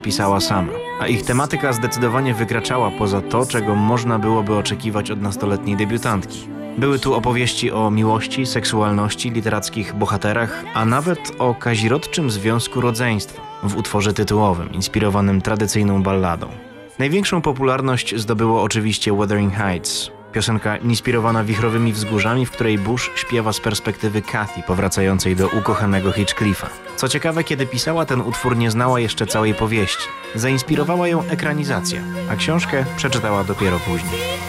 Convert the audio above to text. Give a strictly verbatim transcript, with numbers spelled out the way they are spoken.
pisała sama, a ich tematyka zdecydowanie wykraczała poza to, czego można byłoby oczekiwać od nastoletniej debiutantki. Były tu opowieści o miłości, seksualności, literackich bohaterach, a nawet o kazirodczym związku rodzeństwa w utworze tytułowym, inspirowanym tradycyjną balladą. Największą popularność zdobyło oczywiście Wuthering Heights, piosenka inspirowana wichrowymi wzgórzami, w której Bush śpiewa z perspektywy Kathy powracającej do ukochanego Hitchcliffa. Co ciekawe, kiedy pisała ten utwór, nie znała jeszcze całej powieści. Zainspirowała ją ekranizacja, a książkę przeczytała dopiero później.